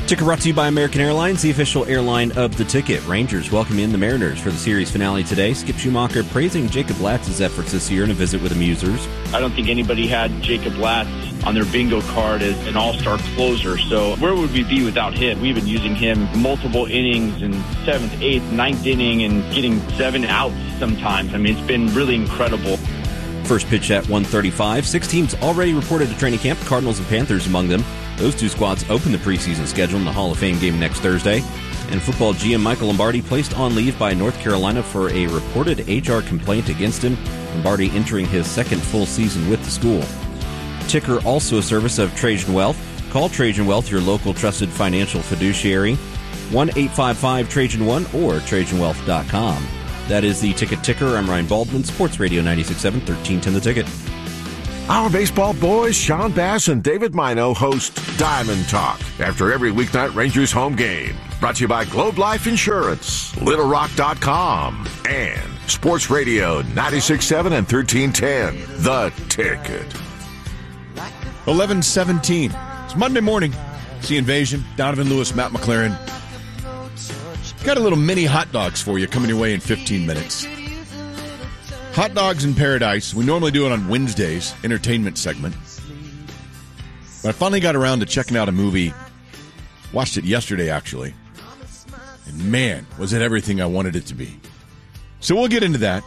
Ticker brought to you by American Airlines, the official airline of the ticket. Rangers welcome in the Mariners for the series finale today. Skip Schumacher praising Jacob Latz's efforts this year in a visit with the Musers. I don't think anybody had Jacob Latz on their bingo card as an all-star closer. So where would we be without him? We've been using him multiple innings in 7th, 8th, 9th inning and getting 7 outs sometimes. I mean, it's been really incredible. First pitch at 1:35. 6 teams already reported to training camp, Cardinals and Panthers among them. Those two squads open the preseason schedule in the Hall of Fame game next Thursday. And football GM Michael Lombardi placed on leave by North Carolina for a reported HR complaint against him. Lombardi entering his second full season with the school. Ticker also a service of Trajan Wealth. Call Trajan Wealth, your local trusted financial fiduciary. 1-855-TRAJAN1 or TrajanWealth.com. That is the ticker. I'm Ryan Baldwin, Sports Radio 96.7, 1310 The Ticket. Our baseball boys, Sean Bass and David Mino, host Diamond Talk after every weeknight Rangers home game. Brought to you by Globe Life Insurance, LittleRock.com, and Sports Radio 96.7 and 1310 The Ticket. 11:17. It's Monday morning. It's the Invasion. Donovan Lewis, Matt McLaren. Got a little mini hot dogs for you coming your way in 15 minutes. Hot Dogs in Paradise. We normally do it on Wednesdays, entertainment segment. But I finally got around to checking out a movie. Watched it yesterday, actually. And man, was it everything I wanted it to be. So we'll get into that.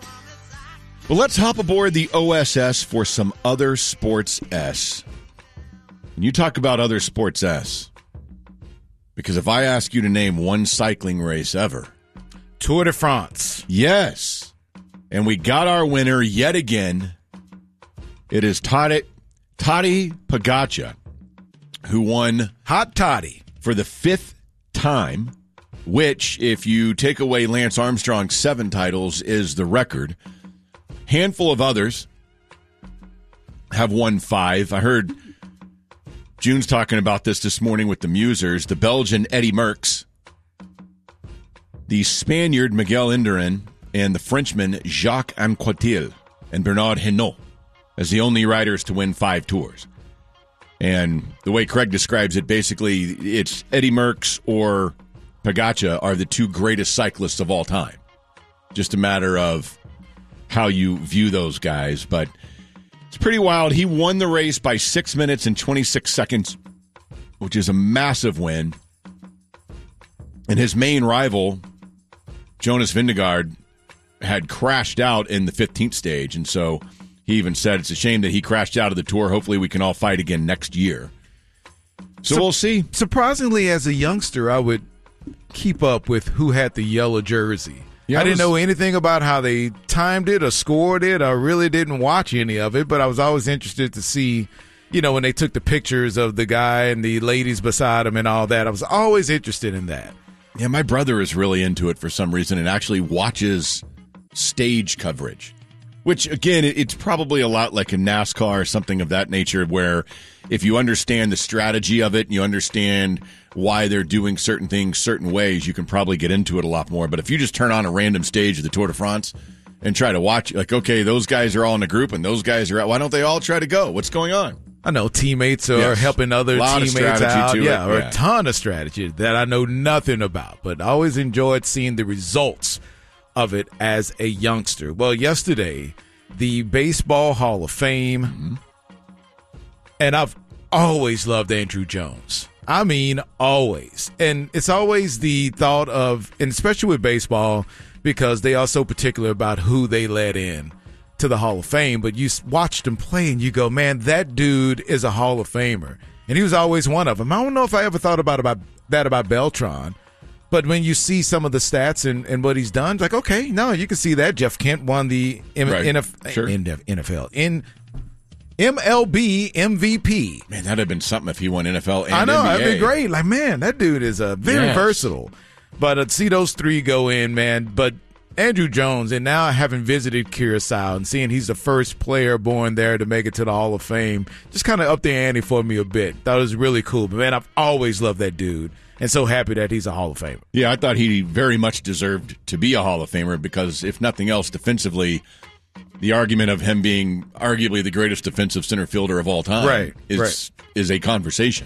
But let's hop aboard the OSS for some other sports S. And you talk about other sports S. Because if I ask you to name one cycling race ever. Tour de France. Yes. And we got our winner yet again. It is Tadej Pogačar, who won Hot Toddy for the 5th time, which, if you take away Lance Armstrong's 7 titles, is the record. Handful of others have won 5. I heard June's talking about this morning with the Musers. The Belgian Eddy Merckx, the Spaniard Miguel Indurain, and the Frenchman Jacques Anquetil and Bernard Hinault as the only riders to win 5 tours. And the way Craig describes it, basically, it's Eddy Merckx or Pogačar are the 2 greatest cyclists of all time. Just a matter of how you view those guys. But it's pretty wild. He won the race by 6 minutes and 26 seconds, which is a massive win. And his main rival, Jonas Vingegaard, had crashed out in the 15th stage, and so he even said it's a shame that he crashed out of the tour. Hopefully we can all fight again next year. So we'll see. Surprisingly, as a youngster, I would keep up with who had the yellow jersey. Yeah, I didn't know anything about how they timed it or scored it. I really didn't watch any of it, but I was always interested to see, when they took the pictures of the guy and the ladies beside him and all that. I was always interested in that. Yeah, my brother is really into it for some reason and actually watches stage coverage, which, again, it's probably a lot like a NASCAR or something of that nature, where if you understand the strategy of it and you understand why they're doing certain things certain ways, you can probably get into it a lot more. But if you just turn on a random stage of the Tour de France and try to watch, like, okay, those guys are all in a group and those guys are out, why don't they all try to go? What's going on? I know teammates are helping other teammates out. A ton of strategy that I know nothing about, but I always enjoyed seeing the results of it as a youngster. Well, yesterday, the Baseball Hall of Fame, and I've always loved Andruw Jones. I mean, always. And it's always the thought of, and especially with baseball, because they are so particular about who they let in to the Hall of Fame, but you watched him play and you go, man, that dude is a Hall of Famer. And he was always one of them. I don't know if I ever thought about that about Beltran. But when you see some of the stats and what he's done, it's like, okay, no, you can see that. Jeff Kent won the MLB MVP. Man, that'd have been something if he won NFL and I know, NBA. that'd be great. Like, man, that dude is very versatile. But see those 3 go in, man. But Andruw Jones, and now having visited Curacao and seeing he's the first player born there to make it to the Hall of Fame, just kind of upped the ante for me a bit. Thought it was really cool. But, man, I've always loved that dude. And so happy that he's a Hall of Famer. Yeah, I thought he very much deserved to be a Hall of Famer because, if nothing else, defensively, the argument of him being arguably the greatest defensive center fielder of all time is a conversation.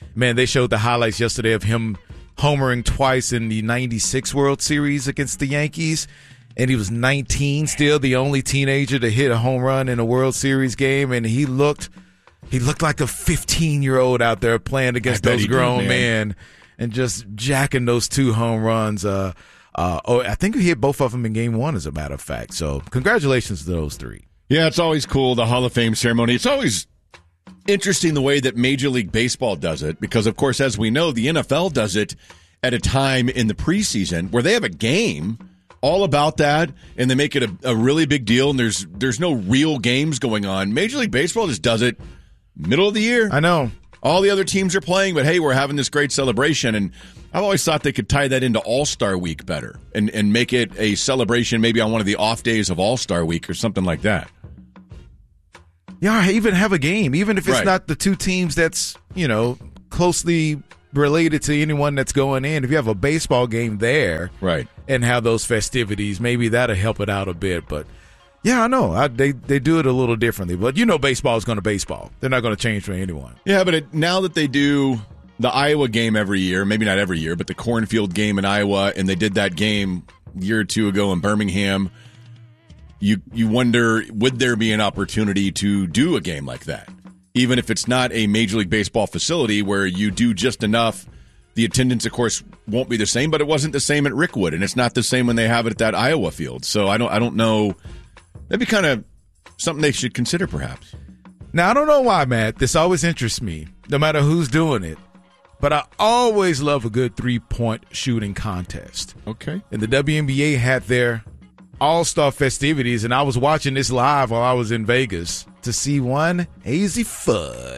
Man, they showed the highlights yesterday of him homering twice in the 96 World Series against the Yankees. And he was 19, still the only teenager to hit a home run in a World Series game. And he looked like a 15-year-old out there playing against those grown men and just jacking those 2 home runs. I think he hit both of them in game 1, as a matter of fact. So congratulations to those 3. Yeah, it's always cool, the Hall of Fame ceremony. It's always interesting the way that Major League Baseball does it because, of course, as we know, the NFL does it at a time in the preseason where they have a game all about that, and they make it a really big deal, and there's no real games going on. Major League Baseball just does it middle of the year. I know. All the other teams are playing, but hey, we're having this great celebration, and I've always thought they could tie that into All-Star Week better and make it a celebration maybe on one of the off days of All-Star Week or something like that. Yeah, even have a game, even if it's not the 2 teams that's, closely related to anyone that's going in. If you have a baseball game there and have those festivities, maybe that'll help it out a bit. But, yeah, I know. They do it a little differently. But baseball is going to baseball. They're not going to change for anyone. Yeah, but now that they do the Iowa game every year, maybe not every year, but the Cornfield game in Iowa, and they did that game a year or 2 ago in Birmingham, you wonder, would there be an opportunity to do a game like that? Even if it's not a Major League Baseball facility where you do just enough. The attendance, of course, won't be the same, but it wasn't the same at Rickwood, and it's not the same when they have it at that Iowa field. So I don't know. That'd be kind of something they should consider, perhaps. Now, I don't know why, Matt. This always interests me, no matter who's doing it. But I always love a good 3-point shooting contest. Okay. And the WNBA had their All-Star festivities, and I was watching this live while I was in Vegas to see one Hazy Fudd.